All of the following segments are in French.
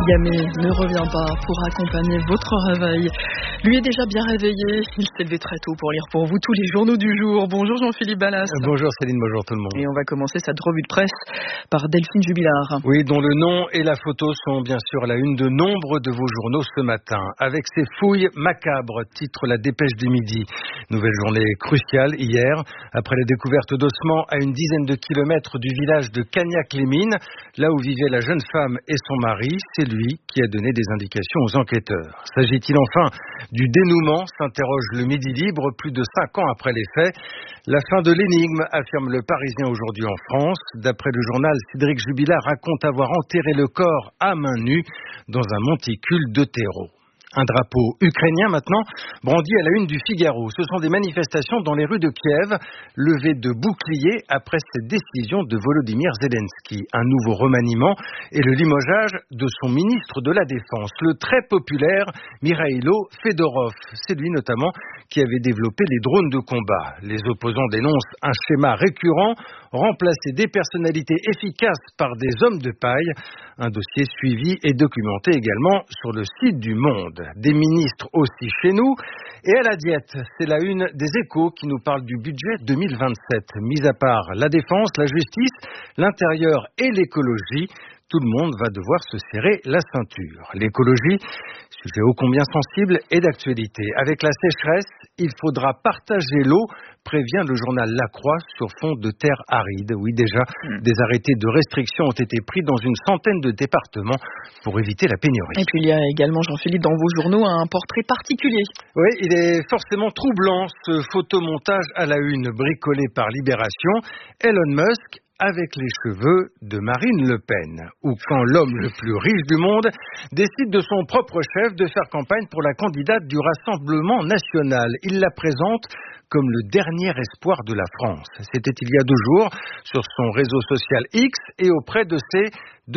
Gamay ne revient pas pour accompagner votre réveil. Lui est déjà bien réveillé. Il s'est levé très tôt pour lire pour vous tous les journaux du jour. Bonjour Jean-Philippe Ballas. Bonjour Céline, bonjour tout le monde. Et on va commencer cette revue de presse par Delphine Jubilard. Oui, dont le nom et la photo sont bien sûr à la une de nombre de vos journaux ce matin. Avec ses fouilles macabres, titre la Dépêche du Midi. Nouvelle journée cruciale hier, après la découverte d'ossements à une dizaine de kilomètres du village de Cagnac-les-Mines, là où vivait la jeune femme et son mari. C'est lui qui a donné des indications aux enquêteurs. S'agit-il enfin du dénouement, s'interroge le Midi Libre plus de 5 ans après les faits. La fin de l'énigme, affirme le Parisien aujourd'hui en France. D'après le journal, Cédric Jubilard raconte avoir enterré le corps à main nue dans un monticule de terreau. Un drapeau ukrainien maintenant, brandi à la une du Figaro. Ce sont des manifestations dans les rues de Kiev, levées de boucliers après cette décision de Volodymyr Zelensky. Un nouveau remaniement et le limogeage de son ministre de la Défense, le très populaire Mikhailo Fedorov. C'est lui notamment qui avait développé les drones de combat. Les opposants dénoncent un schéma récurrent, remplacer des personnalités efficaces par des hommes de paille. Un dossier suivi et documenté également sur le site du Monde. Des ministres aussi chez nous. Et à la diète, c'est la une des Échos qui nous parle du budget 2027. Mis à part la défense, la justice, l'intérieur et l'écologie, tout le monde va devoir se serrer la ceinture. L'écologie, sujet ô combien sensible et d'actualité. Avec la sécheresse, il faudra partager l'eau, prévient le journal La Croix sur fond de terre aride. Oui, déjà, des arrêtés de restriction ont été pris dans une centaine de départements pour éviter la pénurie. Et puis il y a également, Jean-Philippe, dans vos journaux, un portrait particulier. Oui, il est forcément troublant, ce photomontage à la une bricolé par Libération. Elon Musk avec les cheveux de Marine Le Pen, ou quand l'homme le plus riche du monde décide de son propre chef de faire campagne pour la candidate du Rassemblement national. Il la présente comme le dernier espoir de la France. C'était il y a 2 jours sur son réseau social X et auprès de ses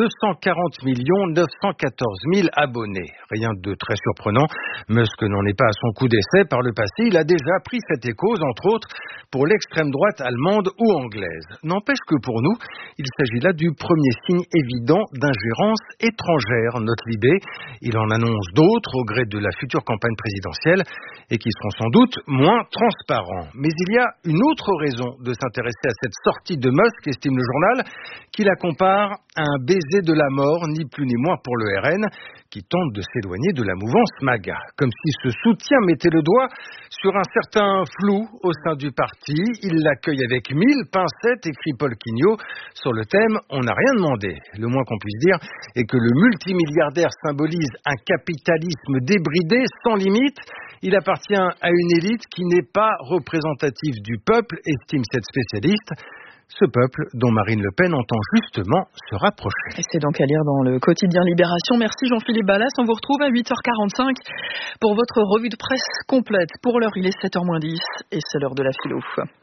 240 914 000 abonnés. Rien de très surprenant. Musk n'en est pas à son coup d'essai. Par le passé, il a déjà pris cette cause, entre autres, pour l'extrême droite allemande ou anglaise. N'empêche que pour nous, il s'agit là du premier signe évident d'ingérence étrangère, note Libé. Il en annonce d'autres au gré de la future campagne présidentielle et qui seront sans doute moins transparents. Mais il y a une autre raison de s'intéresser à cette sortie de Musk, estime le journal, qui la compare à un baiser de la mort, ni plus ni moins pour le RN, qui tente de s'éloigner de la mouvance MAGA. Comme si ce soutien mettait le doigt sur un certain flou au sein du parti. Il l'accueille avec 1000 pincettes, écrit Paul Quignot, sur le thème « On n'a rien demandé ». Le moins qu'on puisse dire est que le multimilliardaire symbolise un capitalisme débridé, sans limite. Il appartient à une élite qui n'est pas représentative du peuple, estime cette spécialiste. Ce peuple dont Marine Le Pen entend justement se rapprocher. Et c'est donc à lire dans le quotidien Libération. Merci Jean-Philippe Ballas. On vous retrouve à 8h45 pour votre revue de presse complète. Pour l'heure, il est 7h-10 et c'est l'heure de la philo.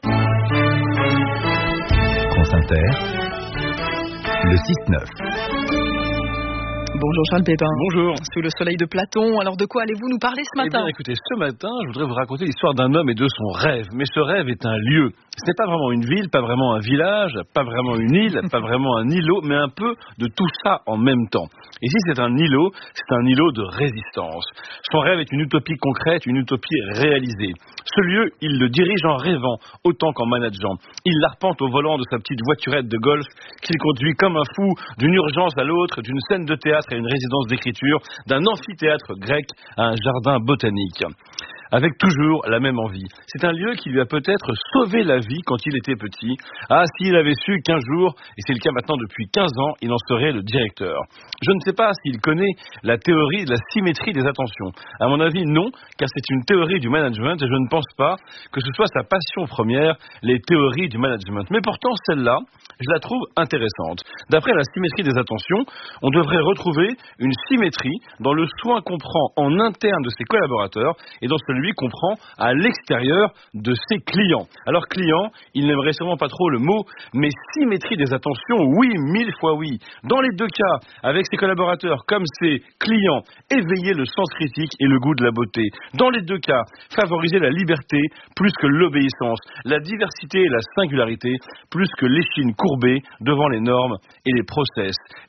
France Inter, le 6-9. Bonjour Charles Pépin. Bonjour. Sous le soleil de Platon, alors de quoi allez-vous nous parler ce matin ? Eh bien, écoutez, ce matin, je voudrais vous raconter l'histoire d'un homme et de son rêve. Mais ce rêve est un lieu. Ce n'est pas vraiment une ville, pas vraiment un village, pas vraiment une île, pas vraiment un îlot, mais un peu de tout ça en même temps. Ici, c'est un îlot de résistance. Son rêve est une utopie concrète, une utopie réalisée. Ce lieu, il le dirige en rêvant, autant qu'en manageant. Il l'arpente au volant de sa petite voiturette de golf, qu'il conduit comme un fou d'une urgence à l'autre, d'une scène de théâtre à une résidence d'écriture, d'un amphithéâtre grec à un jardin botanique. Avec toujours la même envie. C'est un lieu qui lui a peut-être sauvé la vie quand il était petit. Ah, s'il avait su qu'un jour, et c'est le cas maintenant depuis 15 ans, il en serait le directeur. Je ne sais pas s'il connaît la théorie de la symétrie des attentions. À mon avis, non, car c'est une théorie du management et je ne pense pas que ce soit sa passion première, les théories du management. Mais pourtant, celle-là, je la trouve intéressante. D'après la symétrie des attentions, on devrait retrouver une symétrie dans le soin qu'on prend en interne de ses collaborateurs et dans celui qu'on prend à l'extérieur de ses clients. Alors client, il n'aimerait sûrement pas trop le mot, mais symétrie des attentions, oui, 1000 fois oui. Dans les deux cas, avec ses collaborateurs comme ses clients, éveiller le sens critique et le goût de la beauté. Dans les deux cas, favoriser la liberté plus que l'obéissance, la diversité et la singularité plus que l'échine courbée devant les normes et les process.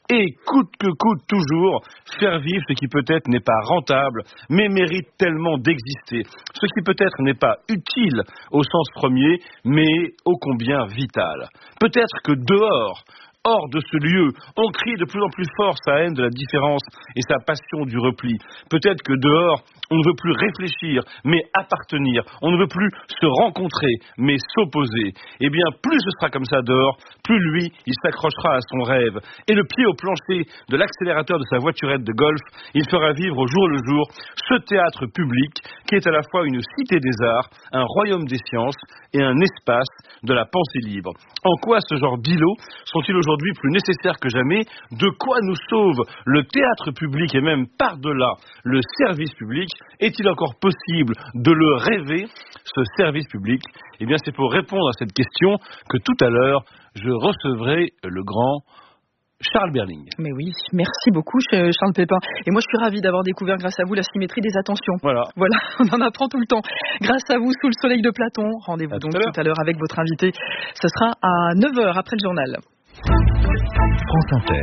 et coûte que coûte toujours faire vivre ce qui peut-être n'est pas rentable mais mérite tellement d'exister, ce qui peut-être n'est pas utile au sens premier mais ô combien vital. Peut-être que dehors, hors de ce lieu, on crie de plus en plus fort sa haine de la différence et sa passion du repli. Peut-être que dehors, on ne veut plus réfléchir, mais appartenir. On ne veut plus se rencontrer, mais s'opposer. Eh bien, plus ce sera comme ça dehors, plus lui, il s'accrochera à son rêve. Et le pied au plancher de l'accélérateur de sa voiturette de golf, il fera vivre au jour le jour ce théâtre public qui est à la fois une cité des arts, un royaume des sciences et un espace de la pensée libre. En quoi ce genre d'îlots sont-ils aujourd'hui plus nécessaires que jamais? De quoi nous sauve le théâtre public et même par-delà le service public? Est-il encore possible de le rêver, ce service public? Eh bien, c'est pour répondre à cette question que tout à l'heure, je recevrai le grand Charles Berling. Mais oui, merci beaucoup Charles Pépin. Et moi je suis ravie d'avoir découvert grâce à vous la symétrie des attentions. Voilà, on en apprend tout le temps. Grâce à vous, sous le soleil de Platon. Rendez-vous donc tout à l'heure avec votre invité. Ce sera à 9h après le journal. France Inter.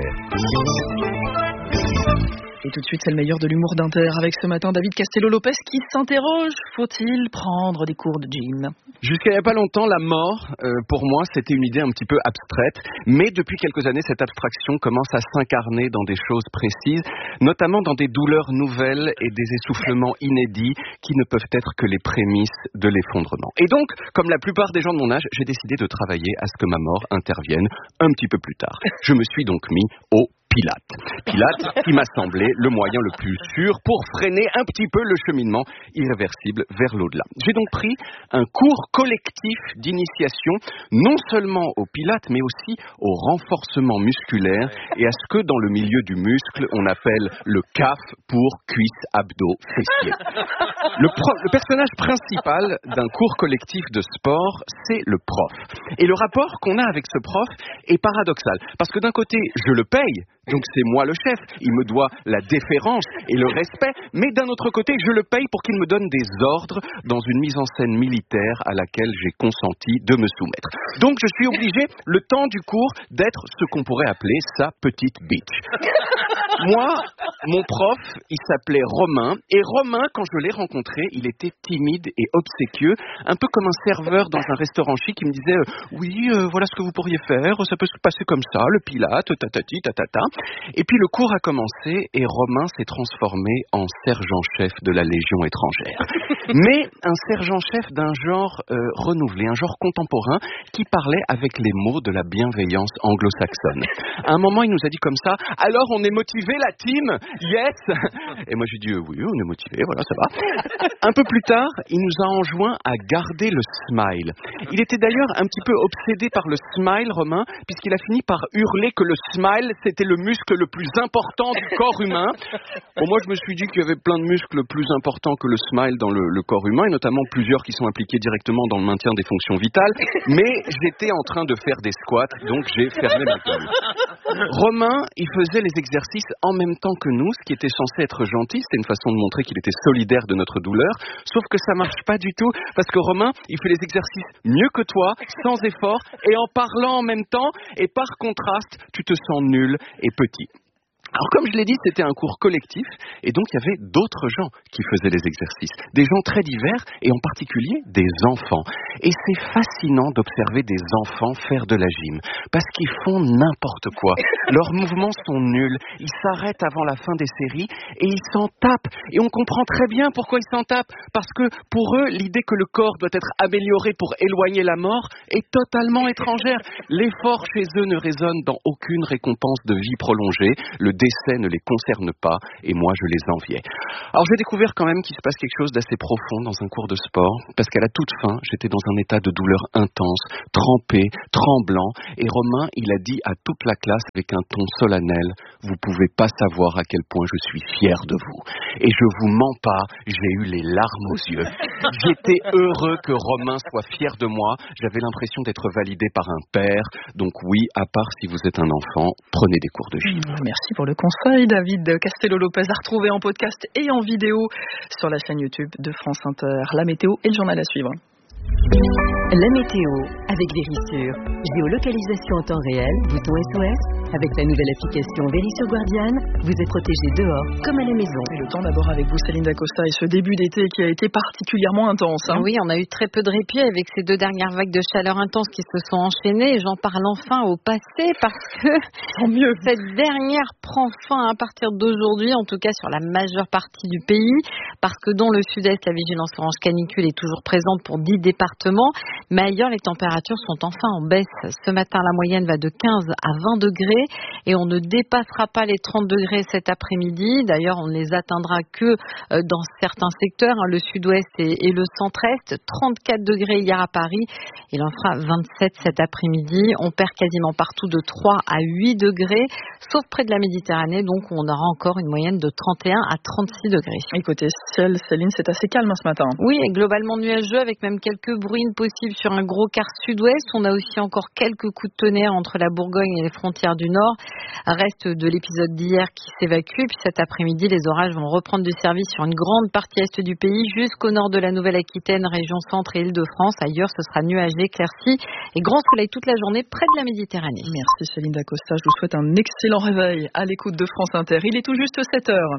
Et tout de suite, c'est le meilleur de l'humour d'Inter avec ce matin David Castello-Lopez qui s'interroge. Faut-il prendre des cours de gym? Jusqu'à il n'y a pas longtemps, la mort, pour moi, c'était une idée un petit peu abstraite. Mais depuis quelques années, cette abstraction commence à s'incarner dans des choses précises, notamment dans des douleurs nouvelles et des essoufflements inédits qui ne peuvent être que les prémices de l'effondrement. Et donc, comme la plupart des gens de mon âge, j'ai décidé de travailler à ce que ma mort intervienne un petit peu plus tard. Je me suis donc mis au Pilates qui m'a semblé le moyen le plus sûr pour freiner un petit peu le cheminement irréversible vers l'au-delà. J'ai donc pris un cours collectif d'initiation, non seulement au Pilates, mais aussi au renforcement musculaire et à ce que dans le milieu du muscle, on appelle le CAF pour cuisse, abdos, fessiers. Le personnage principal d'un cours collectif de sport, c'est le prof. Et le rapport qu'on a avec ce prof est paradoxal. Parce que d'un côté, je le paye, donc c'est moi le chef, il me doit la déférence et le respect, mais d'un autre côté, je le paye pour qu'il me donne des ordres dans une mise en scène militaire à laquelle j'ai consenti de me soumettre. Donc je suis obligé, le temps du cours, d'être ce qu'on pourrait appeler sa petite bitch. Moi, mon prof, il s'appelait Romain, et Romain, quand je l'ai rencontré, il était timide et obséquieux, un peu comme un serveur dans un restaurant chic qui me disait oui, voilà ce que vous pourriez faire, ça peut se passer comme ça, le Pilate, tatati, tatata. Et puis le cours a commencé et Romain s'est transformé en sergent-chef de la Légion étrangère. Mais un sergent-chef d'un genre renouvelé, un genre contemporain qui parlait avec les mots de la bienveillance anglo-saxonne. À un moment, il nous a dit comme ça, alors on est motivé la team? Yes! Et moi j'ai dit oui, on est motivé, voilà, ça va. Un peu plus tard, il nous a enjoint à garder le smile. Il était d'ailleurs un petit peu obsédé par le smile, Romain, puisqu'il a fini par hurler que le smile, c'était le muscle le plus important du corps humain. Bon, moi je me suis dit qu'il y avait plein de muscles plus importants que le smile dans le corps humain, et notamment plusieurs qui sont impliqués directement dans le maintien des fonctions vitales, mais j'étais en train de faire des squats, donc j'ai fermé ma gueule. Romain, il faisait les exercices en même temps que nous, ce qui était censé être gentil, c'était une façon de montrer qu'il était solidaire de notre douleur, sauf que ça marche pas du tout, parce que Romain, il fait les exercices mieux que toi, sans effort, et en parlant en même temps, et par contraste, tu te sens nul et petit. Alors comme je l'ai dit, c'était un cours collectif et donc il y avait d'autres gens qui faisaient les exercices. Des gens très divers et en particulier des enfants. Et c'est fascinant d'observer des enfants faire de la gym parce qu'ils font n'importe quoi. Leurs mouvements sont nuls, ils s'arrêtent avant la fin des séries et ils s'en tapent. Et on comprend très bien pourquoi ils s'en tapent. Parce que pour eux, l'idée que le corps doit être amélioré pour éloigner la mort est totalement étrangère. L'effort chez eux ne résonne dans aucune récompense de vie prolongée. Le décès ne les concerne pas et moi je les enviais. Alors j'ai découvert quand même qu'il se passe quelque chose d'assez profond dans un cours de sport parce qu'à la toute fin j'étais dans un état de douleur intense, trempé, tremblant et Romain il a dit à toute la classe avec un ton solennel, vous pouvez pas savoir à quel point je suis fier de vous. Et je vous mens pas, j'ai eu les larmes aux yeux. J'étais heureux que Romain soit fier de moi, j'avais l'impression d'être validé par un père, donc oui, à part si vous êtes un enfant, prenez des cours de gym. Merci pour le conseil, David Castello-Lopez, à retrouver en podcast et en vidéo sur la chaîne YouTube de France Inter. La météo et le journal à suivre. La météo avec Vérissure. Géolocalisation en temps réel, bouton SOS. Avec la nouvelle application Verisio Guardian, vous êtes protégé dehors comme à la maison. Et le temps d'abord avec vous, Céline Dacosta, et ce début d'été qui a été particulièrement intense. Oui, on a eu très peu de répit avec ces 2 dernières vagues de chaleur intense qui se sont enchaînées. Et j'en parle enfin au passé parce que cette dernière prend fin à partir d'aujourd'hui, en tout cas sur la majeure partie du pays, parce que dans le sud-est, la vigilance orange canicule est toujours présente pour 10 départements, mais ailleurs, les températures sont enfin en baisse. Ce matin, la moyenne va de 15 à 20 degrés et on ne dépassera pas les 30 degrés cet après-midi. D'ailleurs, on ne les atteindra que dans certains secteurs, le sud-ouest et le centre-est. 34 degrés hier à Paris, il en fera 27 cet après-midi. On perd quasiment partout de 3 à 8 degrés, sauf près de la Méditerranée, donc on aura encore une moyenne de 31 à 36 degrés. Et côté ciel, Céline, c'est assez calme ce matin. Oui, et globalement nuageux, avec même quelques bruines possibles sur un gros quart sud-ouest. On a aussi encore quelques coups de tonnerre entre la Bourgogne et les frontières du Nord. Reste de l'épisode d'hier qui s'évacue. Puis cet après-midi, les orages vont reprendre du service sur une grande partie est du pays, jusqu'au nord de la Nouvelle-Aquitaine, région centre et Île-de-France. Ailleurs, ce sera nuagé, éclairci et grand soleil toute la journée près de la Méditerranée. Merci Céline Dacosta. Je vous souhaite un excellent réveil à l'écoute de France Inter. Il est tout juste 7 heures.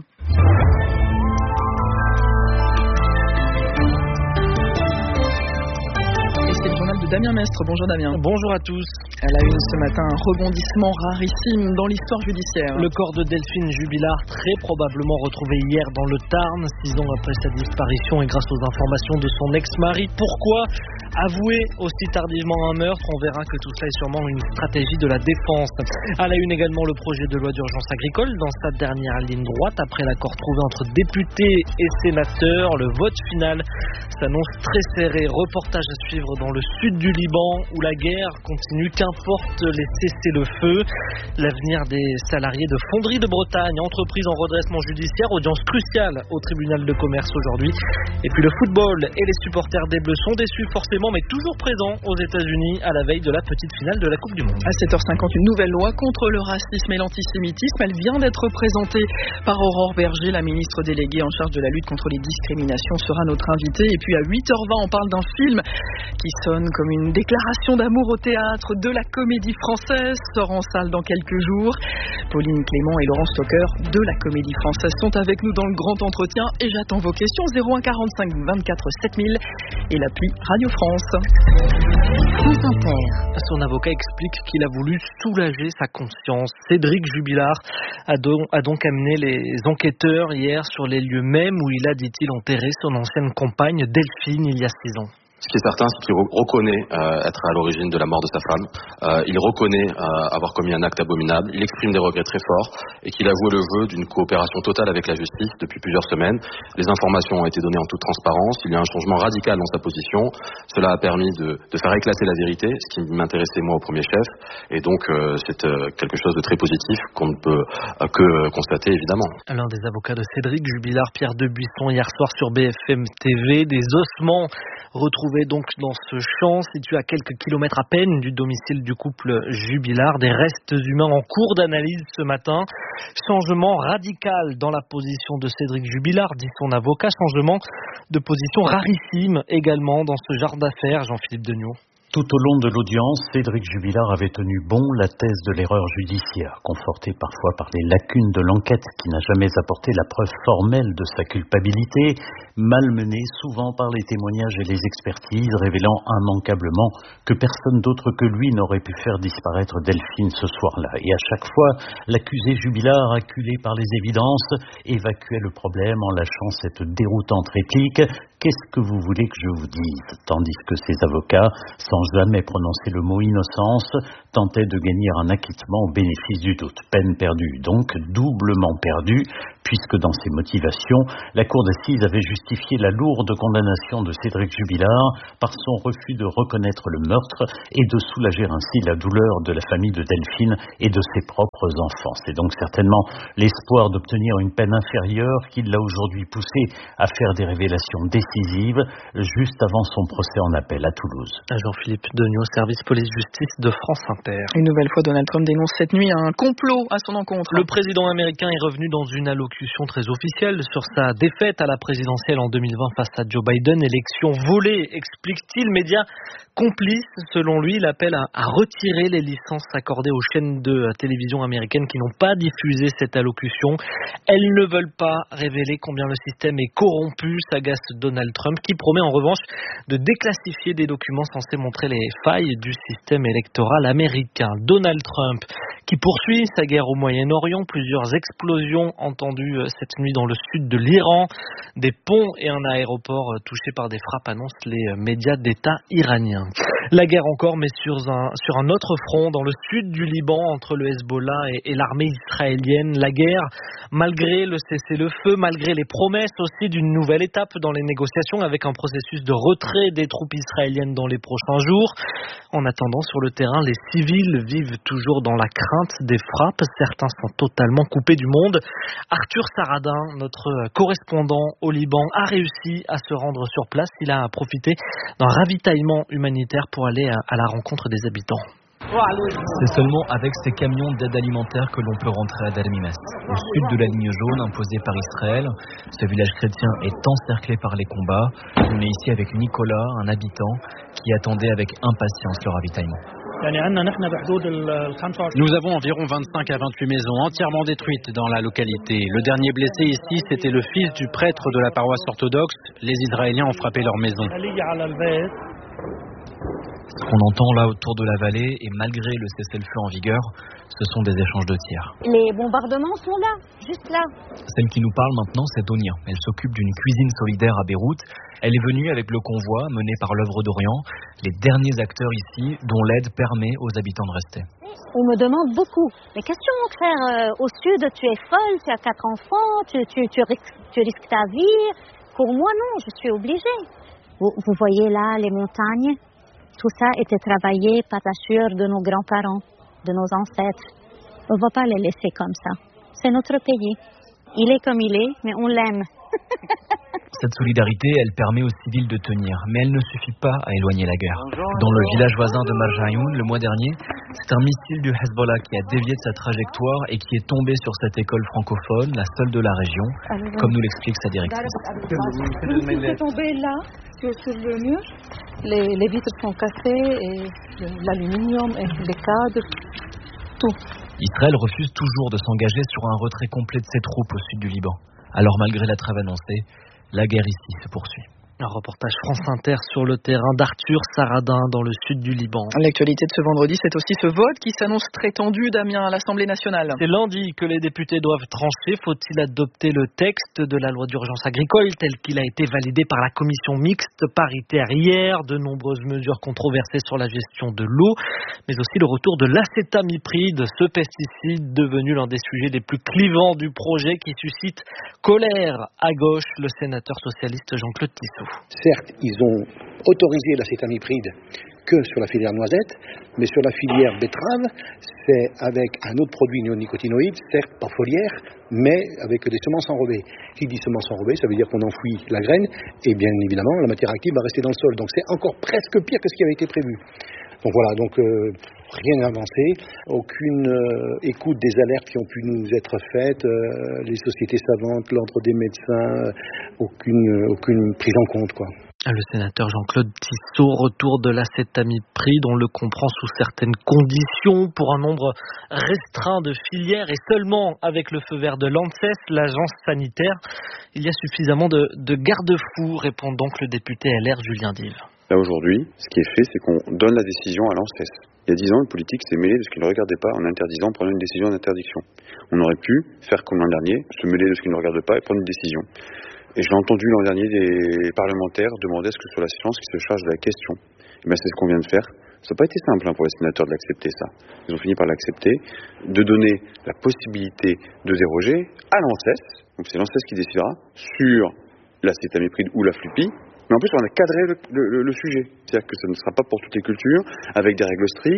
De Damien Mestre. Bonjour Damien. Bonjour à tous. À la une ce matin, un rebondissement rarissime dans l'histoire judiciaire. Le corps de Delphine Jubilard, très probablement retrouvé hier dans le Tarn, 6 ans après sa disparition et grâce aux informations de son ex-mari. Pourquoi avouer aussi tardivement un meurtre? On verra que tout cela est sûrement une stratégie de la défense. À la une également, le projet de loi d'urgence agricole dans sa dernière ligne droite. Après l'accord trouvé entre députés et sénateurs, le vote final s'annonce très serré. Reportage à suivre dans le sud du Liban où la guerre continue, qu'importe les cessez-le-feu. L'avenir des salariés de Fonderie de Bretagne, entreprise en redressement judiciaire, audience cruciale au tribunal de commerce aujourd'hui. Et puis le football et les supporters des Bleus sont déçus forcément, mais toujours présents aux États-Unis à la veille de la petite finale de la Coupe du Monde. À 7h50, une nouvelle loi contre le racisme et l'antisémitisme. Elle vient d'être présentée par Aurore Berger, la ministre déléguée en charge de la lutte contre les discriminations, sera notre invitée. Et puis à 8h20, on parle d'un film qui sonne comme une déclaration d'amour au théâtre de la Comédie Française, sort en salle dans quelques jours. Pauline Clément et Laurent Stocker de la Comédie Française sont avec nous dans le grand entretien et j'attends vos questions. 01 45 24 7000 et l'appli Radio France. France Inter. Son avocat explique qu'il a voulu soulager sa conscience. Cédric Jubilard a donc amené les enquêteurs hier sur les lieux mêmes où il a, dit-il, enterré son ancienne compagne Delphine il y a 6 ans. Ce qui est certain, c'est qu'il reconnaît être à l'origine de la mort de sa femme. Il reconnaît avoir commis un acte abominable. Il exprime des regrets très forts et qu'il avoue le vœu d'une coopération totale avec la justice depuis plusieurs semaines. Les informations ont été données en toute transparence. Il y a un changement radical dans sa position. Cela a permis de faire éclater la vérité, ce qui m'intéressait moi au premier chef. Et donc, c'est quelque chose de très positif qu'on ne peut que constater, évidemment. L'un des avocats de Cédric Jubilard, Pierre Debuisson, hier soir sur BFM TV, des ossements retrouvés donc dans ce champ situé à quelques kilomètres à peine du domicile du couple Jubilard. Des restes humains en cours d'analyse ce matin. Changement radical dans la position de Cédric Jubilard, dit son avocat. Changement de position rarissime également dans ce genre d'affaires, Jean-Philippe Degnaud. Tout au long de l'audience, Cédric Jubilard avait tenu bon la thèse de l'erreur judiciaire, confortée parfois par les lacunes de l'enquête qui n'a jamais apporté la preuve formelle de sa culpabilité, malmenée souvent par les témoignages et les expertises, révélant immanquablement que personne d'autre que lui n'aurait pu faire disparaître Delphine ce soir-là. Et à chaque fois, l'accusé Jubilard, acculé par les évidences, évacuait le problème en lâchant cette déroutante réplique « Qu'est-ce que vous voulez que je vous dise ?» Tandis que ses avocats, sans jamais prononcer le mot innocence, tentaient de gagner un acquittement au bénéfice du doute. Peine perdue, donc doublement perdue, puisque dans ses motivations, la Cour d'assises avait justifié la lourde condamnation de Cédric Jubilard par son refus de reconnaître le meurtre et de soulager ainsi la douleur de la famille de Delphine et de ses propres enfants. C'est donc certainement l'espoir d'obtenir une peine inférieure qui l'a aujourd'hui poussé à faire des révélations décisives juste avant son procès en appel à Toulouse. Jean-Philippe Degnaud, service police-justice de France Inter. Une nouvelle fois, Donald Trump dénonce cette nuit un complot à son encontre. Le président américain est revenu dans une allocution allocution très officielle sur sa défaite à la présidentielle en 2020 face à Joe Biden. Élection volée, explique-t-il. Média complice, selon lui. Il appelle à retirer les licences accordées aux chaînes de télévision américaines qui n'ont pas diffusé cette allocution. Elles ne veulent pas révéler combien le système est corrompu, s'agace Donald Trump, qui promet en revanche de déclassifier des documents censés montrer les failles du système électoral américain. Donald Trump qui poursuit sa guerre au Moyen-Orient, plusieurs explosions entendues cette nuit dans le sud de l'Iran, des ponts et un aéroport touchés par des frappes, annoncent les médias d'État iraniens. La guerre encore, mais sur un autre front, dans le sud du Liban, entre le Hezbollah et l'armée israélienne. La guerre, malgré le cessez-le-feu, malgré les promesses aussi d'une nouvelle étape dans les négociations avec un processus de retrait des troupes israéliennes dans les prochains jours. En attendant, sur le terrain, les civils vivent toujours dans la crainte des frappes. Certains sont totalement coupés du monde. Arthur Saradin, notre correspondant au Liban, a réussi à se rendre sur place. Il a profité d'un ravitaillement humanitaire pour aller à la rencontre des habitants. C'est seulement avec ces camions d'aide alimentaire que l'on peut rentrer à Darmimes, au sud de la ligne jaune imposée par Israël. Ce village chrétien est encerclé par les combats. On est ici avec Nicolas, un habitant, qui attendait avec impatience le ravitaillement. Nous avons environ 25 à 28 maisons entièrement détruites dans la localité. Le dernier blessé ici, c'était le fils du prêtre de la paroisse orthodoxe. Les Israéliens ont frappé leur maison. Ce qu'on entend là autour de la vallée, et malgré le cessez-le-feu en vigueur, ce sont des échanges de tirs. Les bombardements sont là, juste là. Celle qui nous parle maintenant, c'est Donia. Elle s'occupe d'une cuisine solidaire à Beyrouth. Elle est venue avec le convoi mené par l'œuvre d'Orient, les derniers acteurs ici dont l'aide permet aux habitants de rester. On me demande beaucoup. Mais qu'est-ce que tu veux faire au sud? Tu es folle, tu as 4 enfants, tu risques ta vie. Pour moi, non, je suis obligée. Vous voyez là les montagnes? Tout ça était travaillé par la sueur de nos grands-parents, de nos ancêtres. On ne va pas les laisser comme ça. C'est notre pays. Il est comme il est, mais on l'aime. Cette solidarité, elle permet aux civils de tenir, mais elle ne suffit pas à éloigner la guerre. Dans le village voisin de Marjayoun, le mois dernier, c'est un missile du Hezbollah qui a dévié de sa trajectoire et qui est tombé sur cette école francophone, la seule de la région, comme nous l'explique sa directrice. C'est tombé là, sur le mur. Les vitres sont cassées, et l'aluminium, et les cadres, tout. Israël refuse toujours de s'engager sur un retrait complet de ses troupes au sud du Liban. Alors malgré la trêve annoncée, la guerre ici se poursuit. Un reportage France Inter sur le terrain d'Arthur Saradin dans le sud du Liban. L'actualité de ce vendredi, c'est aussi ce vote qui s'annonce très tendu, Damien, à l'Assemblée nationale. C'est lundi que les députés doivent trancher. Faut-il adopter le texte de la loi d'urgence agricole tel qu'il a été validé par la commission mixte paritaire hier? De nombreuses mesures controversées sur la gestion de l'eau, mais aussi le retour de l'acétamipride, ce pesticide devenu l'un des sujets les plus clivants du projet qui suscite colère à gauche. Le sénateur socialiste Jean-Claude Tissot. Certes, ils ont autorisé l'acétamipride que sur la filière noisette, mais sur la filière betterave, c'est avec un autre produit néonicotinoïde, certes pas foliaire, mais avec des semences enrobées. Qui dit semences enrobées, ça veut dire qu'on enfouit la graine, et bien évidemment, la matière active va rester dans le sol. Donc c'est encore presque pire que ce qui avait été prévu. Donc voilà, rien n'a avancé, aucune écoute des alertes qui ont pu nous être faites, les sociétés savantes, l'ordre des médecins, aucune prise en compte, quoi. Le sénateur Jean-Claude Tissot, retour de l'acétamipride, on le comprend sous certaines conditions pour un nombre restreint de filières et seulement avec le feu vert de l'ANSES, l'agence sanitaire. Il y a suffisamment de garde-fous, répond donc le député LR Julien Dive. Là aujourd'hui, ce qui est fait, c'est qu'on donne la décision à l'ANSES. Il y a 10 ans, le politique s'est mêlé de ce qu'il ne regardait pas en interdisant, prenant une décision d'interdiction. On aurait pu faire comme l'an dernier, se mêler de ce qu'il ne regarde pas et prendre une décision. Et je l'ai entendu l'an dernier des parlementaires demander à ce que ce soit la science qui se charge de la question. Et bien c'est ce qu'on vient de faire. Ça n'a pas été simple pour les sénateurs de l'accepter ça. Ils ont fini par l'accepter, de donner la possibilité de déroger à l'ANSES, donc c'est l'ANSES qui décidera, sur l'acétamipride ou la flupie. Mais en plus, on a cadré le sujet. C'est-à-dire que ça ne sera pas pour toutes les cultures, avec des règles strictes,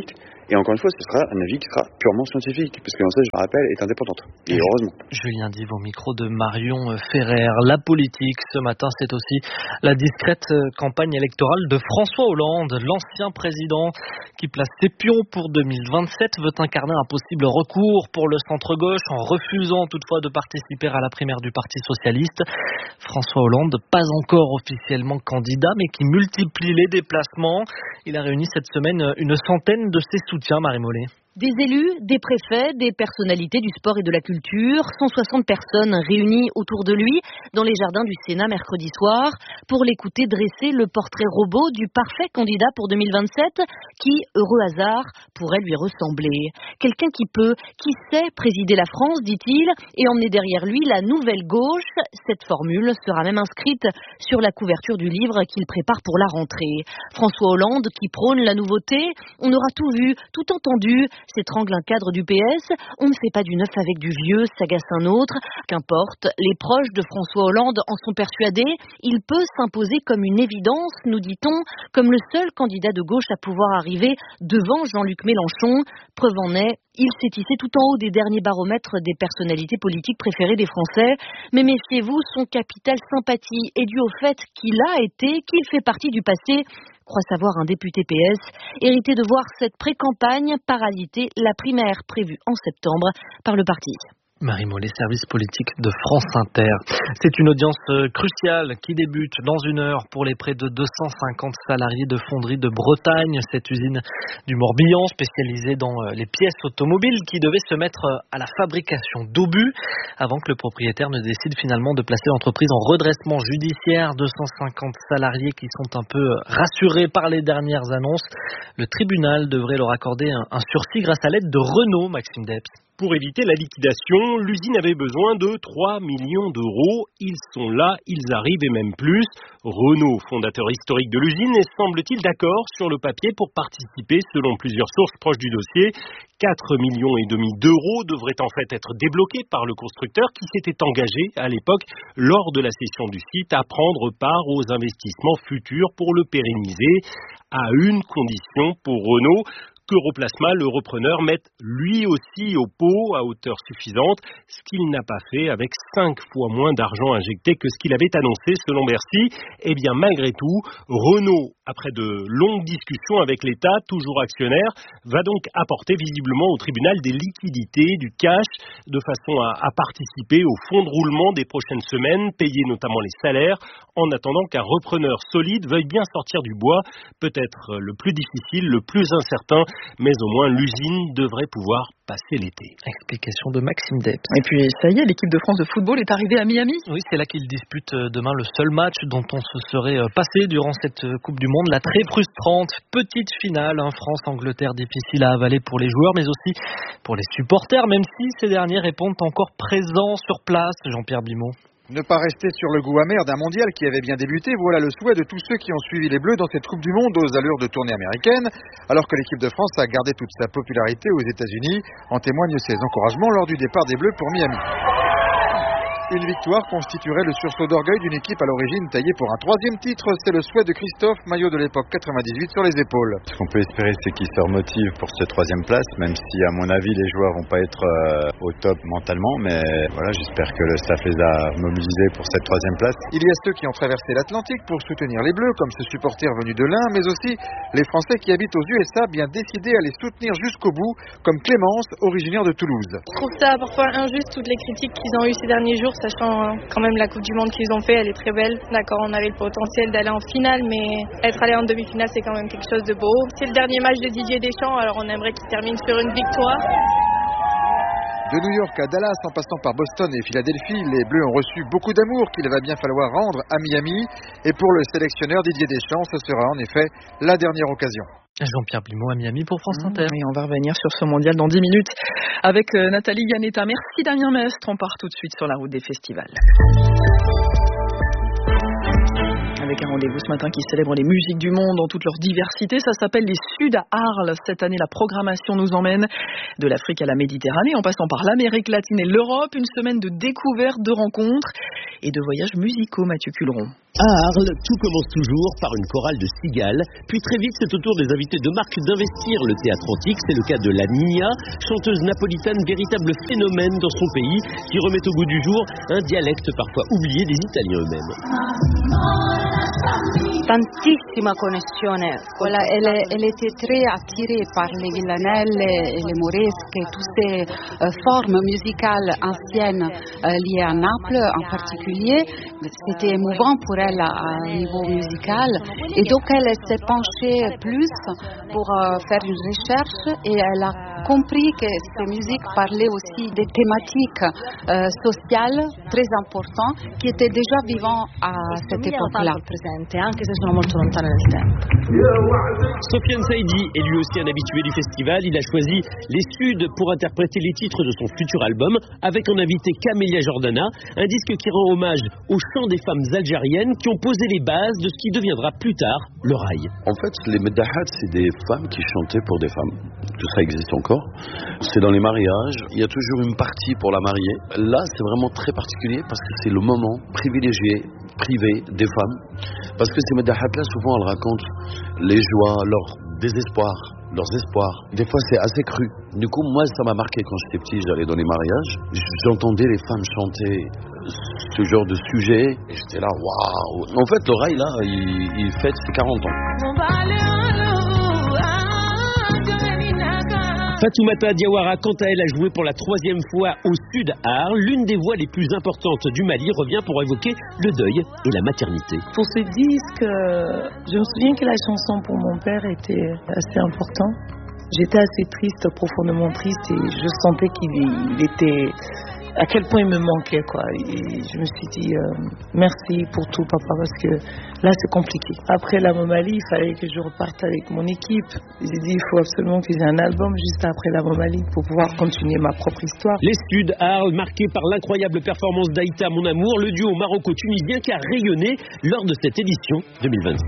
Et encore une fois, ce sera un avis qui sera purement scientifique, parce que l'ANSES, je me rappelle, est indépendante. Et heureusement. Julien Dive au micro de Marion Ferrer. La politique, ce matin, c'est aussi la discrète campagne électorale de François Hollande, l'ancien président qui place ses pions pour 2027, veut incarner un possible recours pour le centre-gauche en refusant toutefois de participer à la primaire du Parti socialiste. François Hollande, pas encore officiellement candidat, mais qui multiplie les déplacements. Il a réuni cette semaine une centaine de ses soutiens, Marie Mollet. Des élus, des préfets, des personnalités du sport et de la culture, 160 personnes réunies autour de lui dans les jardins du Sénat mercredi soir pour l'écouter dresser le portrait robot du parfait candidat pour 2027 qui, heureux hasard, pourrait lui ressembler. Quelqu'un qui peut, qui sait présider la France, dit-il, et emmener derrière lui la nouvelle gauche. Cette formule sera même inscrite sur la couverture du livre qu'il prépare pour la rentrée. François Hollande qui prône la nouveauté, on aura tout vu, tout entendu, s'étrangle un cadre du PS, on ne fait pas du neuf avec du vieux, s'agace un autre. Qu'importe, les proches de François Hollande en sont persuadés, il peut s'imposer comme une évidence, nous dit-on, comme le seul candidat de gauche à pouvoir arriver devant Jean-Luc Mélenchon. Preuve en est, il s'est hissé tout en haut des derniers baromètres des personnalités politiques préférées des Français. Mais méfiez-vous, son capital sympathie est dû au fait qu'il a été, qu'il fait partie du passé, croit savoir un député PS, hérité de voir cette pré-campagne parasiter la primaire prévue en septembre par le parti. Marie Mollet, service politique de France Inter. C'est une audience cruciale qui débute dans une heure pour les près de 250 salariés de Fonderie de Bretagne, cette usine du Morbihan spécialisée dans les pièces automobiles qui devait se mettre à la fabrication d'obus avant que le propriétaire ne décide finalement de placer l'entreprise en redressement judiciaire. 250 salariés qui sont un peu rassurés par les dernières annonces. Le tribunal devrait leur accorder un sursis grâce à l'aide de Renault, Maxime Debs. Pour éviter la liquidation, l'usine avait besoin de 3 millions d'euros. Ils sont là, ils arrivent et même plus. Renault, fondateur historique de l'usine, est semble-t-il d'accord sur le papier pour participer, selon plusieurs sources proches du dossier. 4,5 millions d'euros devraient en fait être débloqués par le constructeur qui s'était engagé à l'époque, lors de la cession du site, à prendre part aux investissements futurs pour le pérenniser, à une condition pour Renault, qu'Europlasma, le repreneur, mette lui aussi au pot à hauteur suffisante, ce qu'il n'a pas fait avec 5 fois moins d'argent injecté que ce qu'il avait annoncé selon Bercy. Eh bien, malgré tout, Renault, après de longues discussions avec l'État, toujours actionnaire, va donc apporter visiblement au tribunal des liquidités, du cash, de façon à participer au fonds de roulement des prochaines semaines, payer notamment les salaires, en attendant qu'un repreneur solide veuille bien sortir du bois, peut-être le plus difficile, le plus incertain, mais au moins l'usine devrait pouvoir passer l'été. Explication de Maxime Debs. Et puis ça y est, l'équipe de France de football est arrivée à Miami. Oui, c'est là qu'ils disputent demain le seul match dont on se serait passé durant cette Coupe du Monde. La très frustrante petite finale, France-Angleterre, difficile à avaler pour les joueurs, mais aussi pour les supporters, même si ces derniers répondent encore présents sur place. Jean-Pierre Bimot. Ne pas rester sur le goût amer d'un mondial qui avait bien débuté, voilà le souhait de tous ceux qui ont suivi les Bleus dans cette Coupe du Monde aux allures de tournée américaine, alors que l'équipe de France a gardé toute sa popularité aux États-Unis. En témoignent ses encouragements lors du départ des Bleus pour Miami. Une victoire constituerait le sursaut d'orgueil d'une équipe à l'origine taillée pour un 3e titre. C'est le souhait de Christophe, maillot de l'époque 98 sur les épaules. Ce qu'on peut espérer, c'est qu'ils se remotivent pour cette 3e place, même si à mon avis les joueurs vont pas être au top mentalement, mais voilà, j'espère que le staff les a mobilisés pour cette 3e place. Il y a ceux qui ont traversé l'Atlantique pour soutenir les Bleus, comme ce supporter venu de l'Ain, mais aussi les Français qui habitent aux USA, bien décidés à les soutenir jusqu'au bout, comme Clémence, originaire de Toulouse. Je trouve ça parfois injuste, toutes les critiques qu'ils ont eues ces derniers jours, sachant quand même la Coupe du Monde qu'ils ont fait, elle est très belle. D'accord, on avait le potentiel d'aller en finale, mais être allé en demi-finale, c'est quand même quelque chose de beau. C'est le dernier match de Didier Deschamps, alors on aimerait qu'il termine sur une victoire. De New York à Dallas, en passant par Boston et Philadelphie, les Bleus ont reçu beaucoup d'amour qu'il va bien falloir rendre à Miami. Et pour le sélectionneur Didier Deschamps, ce sera en effet la dernière occasion. Jean-Pierre Blimot à Miami pour France Inter. Et on va revenir sur ce mondial dans 10 minutes avec Nathalie Yanetta. Merci Damien Mestre. On part tout de suite sur la route des festivals. Avec un rendez-vous ce matin qui célèbre les musiques du monde dans toute leur diversité. Ça s'appelle les Sud à Arles. Cette année, la programmation nous emmène de l'Afrique à la Méditerranée, en passant par l'Amérique latine et l'Europe. Une semaine de découvertes, de rencontres et de voyages musicaux, Mathieu Culeron. À Arles, tout commence toujours par une chorale de cigales, puis très vite c'est au tour des invités de marque d'investir le théâtre antique. C'est le cas de la Nina, chanteuse napolitaine, véritable phénomène dans son pays, qui remet au goût du jour un dialecte parfois oublié des Italiens eux-mêmes. Tantissima connessione. Voilà, elle était très attirée par les villanelles et les moresques, toutes ces formes musicales anciennes liées à Naples en particulier. C'était émouvant pour elle à niveau musical, et donc elle s'est penchée plus pour faire une recherche, et elle a compris que ces musiques parlaient aussi des thématiques sociales très importantes qui étaient déjà vivantes à cette époque-là. Sofiane Saïdi est lui aussi un habitué du festival. Il a choisi les Suds pour interpréter les titres de son futur album, avec en invité Camélia Jordana, un disque qui rend hommage au chant des femmes algériennes qui ont posé les bases de ce qui deviendra plus tard le rail. En fait, les meddahat, c'est des femmes qui chantaient pour des femmes. Tout ça existe encore. C'est dans les mariages. Il y a toujours une partie pour la mariée. Là, c'est vraiment très particulier parce que c'est le moment privilégié, privé des femmes. Parce que ces meddahat-là, souvent, elles racontent les joies, leur désespoir, leurs espoirs. Des fois, c'est assez cru. Du coup, moi, ça m'a marqué quand j'étais petit, j'allais dans les mariages. J'entendais les femmes chanter ce genre de sujet. Et j'étais là, waouh. En fait, le rail, là, il fête ses 40 ans. Fatoumata Diawara, quant à elle, a joué pour la 3e fois au Sud à Arles. L'une des voix les plus importantes du Mali revient pour évoquer le deuil et la maternité. Pour ce disque, je me souviens que la chanson pour mon père était assez importante. J'étais assez triste, profondément triste, et je sentais qu'il était... à quel point il me manquait, quoi. Et je me suis dit, merci pour tout, papa, parce que là, c'est compliqué. Après la Momali, il fallait que je reparte avec mon équipe. J'ai dit, il faut absolument que j'ai un album juste après la Momali pour pouvoir continuer ma propre histoire. Les Suds à Arles, marqués par l'incroyable performance d'Aïta Mon Amour, le duo maroco-tunisien qui a rayonné lors de cette édition 2026.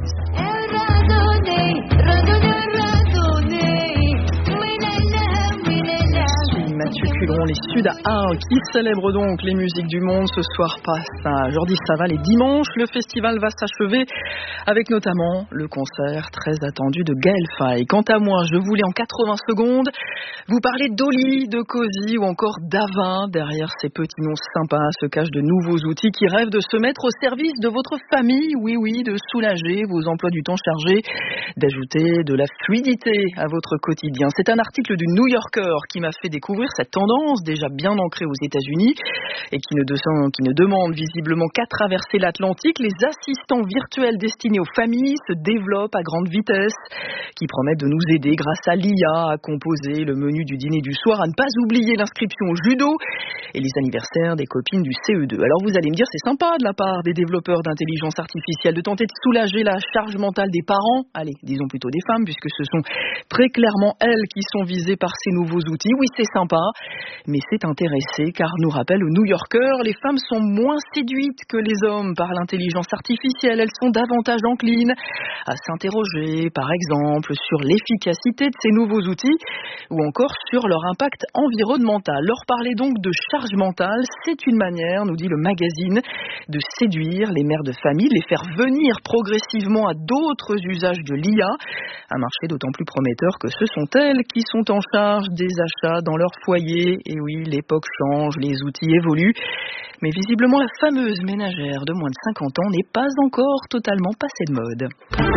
Mathieu Culeron, les Suds à Arles, qui célèbrent donc les musiques du monde. Ce soir passe à Jordi Saval, et dimanche, le festival va s'achever avec notamment le concert très attendu de Gaël Faye. Quant à moi, je voulais en 80 secondes vous parler d'Oli, de Cozy ou encore d'Avin. Derrière ces petits noms sympas se cachent de nouveaux outils qui rêvent de se mettre au service de votre famille. Oui, de soulager vos emplois du temps chargés, d'ajouter de la fluidité à votre quotidien. C'est un article du New Yorker qui m'a fait découvrir cette tendance déjà bien ancrée aux États-Unis et qui ne demande visiblement qu'à traverser l'Atlantique. Les assistants virtuels destinés aux familles se développent à grande vitesse, qui promettent de nous aider grâce à l'IA à composer le menu du dîner du soir, à ne pas oublier l'inscription au judo et les anniversaires des copines du CE2. Alors vous allez me dire, c'est sympa de la part des développeurs d'intelligence artificielle de tenter de soulager la charge mentale des parents, allez, disons plutôt des femmes, puisque ce sont très clairement elles qui sont visées par ces nouveaux outils. Oui, c'est sympa, mais c'est intéressé, car nous rappelle le New Yorker, les femmes sont moins séduites que les hommes par l'intelligence artificielle. Elles sont davantage enclines à s'interroger, par exemple, sur l'efficacité de ces nouveaux outils ou encore sur leur impact environnemental. Leur parler donc de charge mentale, c'est une manière, nous dit le magazine, de séduire les mères de famille, les faire venir progressivement à d'autres usages de l'IA. Un marché d'autant plus prometteur que ce sont elles qui sont en charge des achats dans leur foyer. Et oui, l'époque change, les outils évoluent. Mais visiblement, la fameuse ménagère de moins de 50 ans n'est pas encore totalement passée de mode.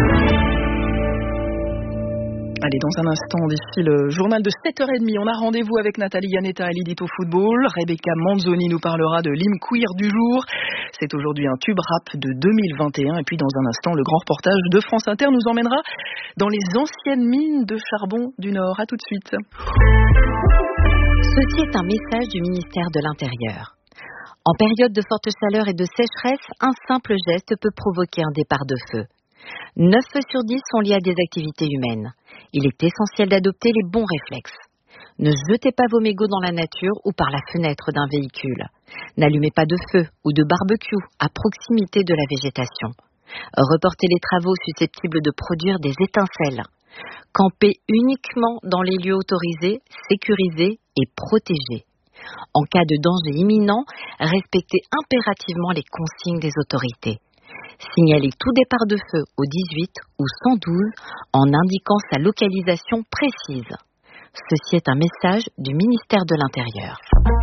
Allez, dans un instant, d'ici le journal de 7h30, on a rendez-vous avec Nathalie Yanetta et l'Edito Football. Rebecca Manzoni nous parlera de l'hymne queer du jour. C'est aujourd'hui un tube rap de 2021. Et puis, dans un instant, le grand reportage de France Inter nous emmènera dans les anciennes mines de charbon du Nord. À tout de suite. Ceci est un message du ministère de l'Intérieur. En période de forte chaleur et de sécheresse, un simple geste peut provoquer un départ de feu. 9 feux sur 10 sont liés à des activités humaines. Il est essentiel d'adopter les bons réflexes. Ne jetez pas vos mégots dans la nature ou par la fenêtre d'un véhicule. N'allumez pas de feu ou de barbecue à proximité de la végétation. Reportez les travaux susceptibles de produire des étincelles. Campez uniquement dans les lieux autorisés, sécurisés et protégés. En cas de danger imminent, respectez impérativement les consignes des autorités. Signalez tout départ de feu au 18 ou 112 en indiquant sa localisation précise. Ceci est un message du ministère de l'Intérieur.